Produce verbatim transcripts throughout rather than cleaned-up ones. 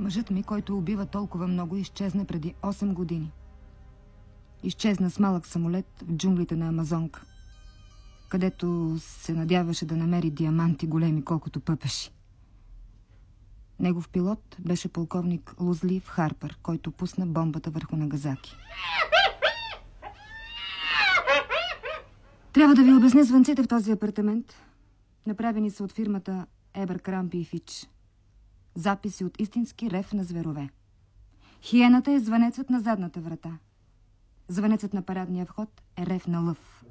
Мъжът ми, който убива толкова много, изчезна преди осем години. Изчезна с малък самолет в джунглите на Амазонка, където се надяваше да намери диаманти големи колкото пъпеши. Негов пилот беше полковник Лузлив Харпър, който пусна бомбата върху Нагазаки. Трябва да ви обясня звънците в този апартамент. Направени са от фирмата Еберкрампи и Фич. Записи от истински рев на зверове. Хиената е звънецът на задната врата. Звънецът на парадния вход е рев на лъв.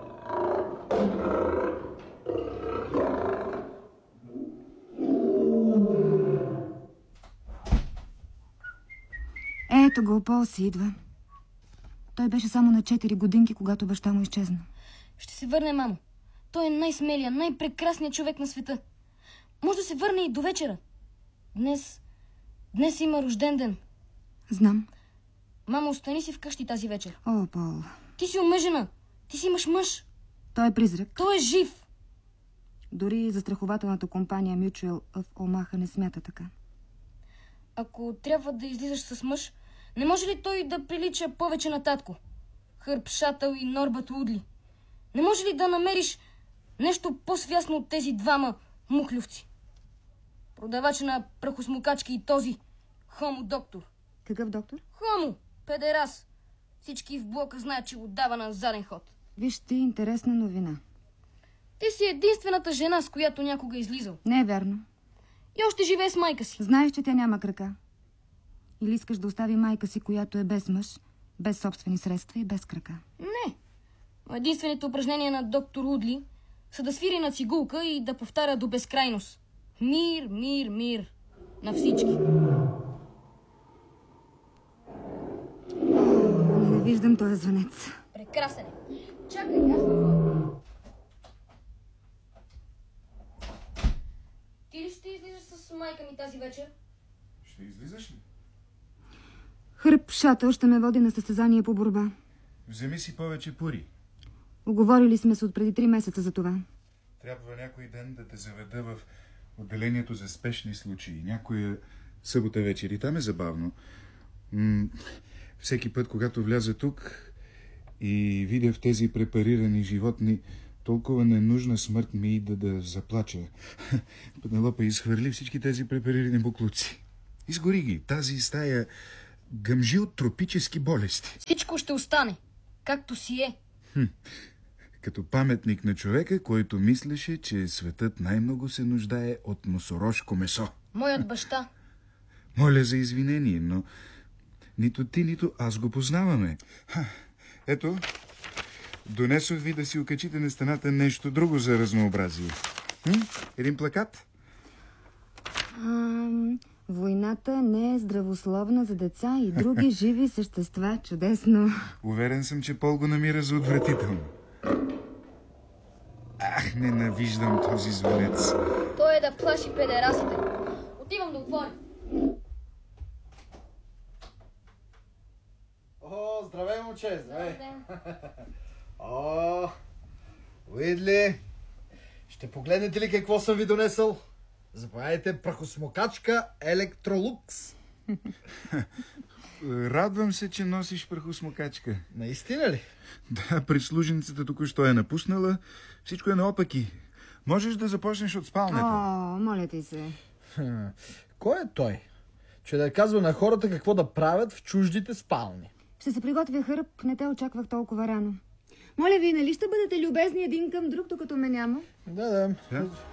Ето го, Пол си идва. Той беше само на четири годинки, когато баща му изчезна. Ще се върне, мамо. Той е най-смелия, най-прекрасният човек на света. Може да се върне и до вечера. Днес... Днес има рожден ден. Знам. Мамо, остани си вкъщи тази вечер. О, Пол. Ти си омъжена. Ти си имаш мъж. Той е призрак. Той е жив. Дори застрахователната компания Mutual of Omaha не смята така. Ако трябва да излизаш с мъж, не може ли той да прилича повече на татко? Хърб Шатъл и Норбът Удли. Не може ли да намериш нещо по-свясно от тези двама мухлювци? Продавач на прахосмокачки и този Хомо доктор. Какъв доктор? Хомо, педерас. Всички в блока знаят, че го дава на заден ход. Виж ти, интересна новина. Ти си единствената жена, с която някога е излизал. Не е вярно. И още живее с майка си. Знаеш, че тя няма крака. Или искаш да остави майка си, която е без мъж, без собствени средства и без крака? Не. Единствените упражнения на доктор Удли са да свири на цигулка и да повтаря до безкрайност. Мир, мир, мир. На всички. Не виждам този звънец. Прекрасен е. Чакай, аз да. Ти ли ще излизаш с майка ми тази вечер? Ще излизаш ли? Хърб Шатъл ще ме води на състезание по борба. Вземи си повече пури. Уговорили сме се от преди три месеца за това. Трябва някой ден да те заведа в отделението за спешни случаи. Някоя събота вечер. И там е забавно. М- всеки път, когато вляза тук и видя в тези препарирани животни толкова ненужна смърт ми ида да заплача. Пенелопа изхвърли всички тези препарирани буклуци. Изгори ги. Тази стая гъмжи от тропически болести. Всичко ще остане, както си е. Хм. Като паметник на човека, който мислеше, че светът най-много се нуждае от носорожко месо. Моят баща. Моля за извинение, но нито ти, нито аз го познаваме. Ха, ето, донесох ви да си окачите на стената нещо друго за разнообразие. Хм? Един плакат? Ам, войната не е здравословна за деца и други живи същества. Чудесно. Уверен съм, че Пол го намира за отвратително. Ах, ненавиждам този звънец. Той е да плаши педерасите. Отивам да отворя. О, здравей, момче, здравей. О, Уидли, ще погледнете ли какво съм ви донесъл? Заповядайте, прахосмокачка Електролукс. Радвам се, че носиш прахосмокачка. Наистина ли? Да, прислуженицата току-що е напуснала. Всичко е наопаки. Можеш да започнеш от спалнята. О, моля ти се. Хм, кой е той? Че да казва на хората какво да правят в чуждите спални. Ще се приготвя, Хърб. Не те очаквах толкова рано. Моля ви, нали ще бъдете любезни един към друг, докато ме няма? Да, да. Да?